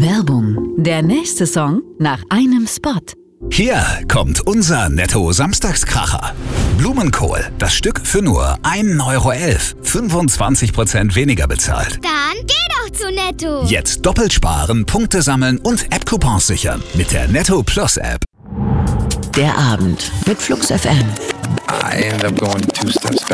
Werbung. Der nächste Song nach einem Spot. Hier kommt unser Netto-Samstagskracher. Blumenkohl, das Stück für nur 1,11 €. 25% weniger bezahlt. Dann geh doch zu Netto. Jetzt doppelt sparen, Punkte sammeln und App-Coupons sichern mit der Netto Plus App. Der Abend mit Flux FM. I ended up going 2 steps back.